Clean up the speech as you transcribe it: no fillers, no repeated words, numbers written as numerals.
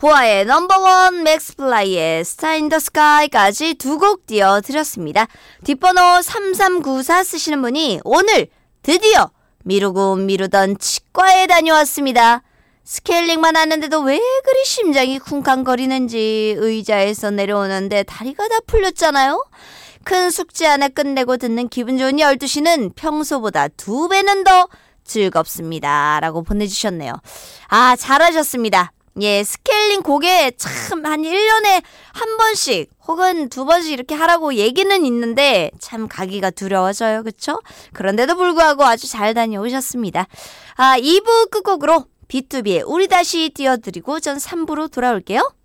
보아의 넘버원, 맥스플라이의 스타 인 더 스카이까지 두 곡 띄워드렸습니다. 뒷번호 3394 쓰시는 분이 오늘 드디어 미루고 미루던 치과에 다녀왔습니다. 스케일링만 하는데도 왜 그리 심장이 쿵쾅거리는지 의자에서 내려오는데 다리가 다 풀렸잖아요. 큰 숙제 하나 끝내고 듣는 기분 좋은 12시는 평소보다 2배는 더 즐겁습니다. 라고 보내주셨네요. 아, 잘하셨습니다. 예, 스케일링 고개 참 한 1년에 한 번씩 혹은 2번씩 이렇게 하라고 얘기는 있는데 참 가기가 두려워져요. 그쵸? 그런데도 불구하고 아주 잘 다녀오셨습니다. 2부 끝곡으로 B2B의 우리 다시 띄워드리고 전 3부로 돌아올게요.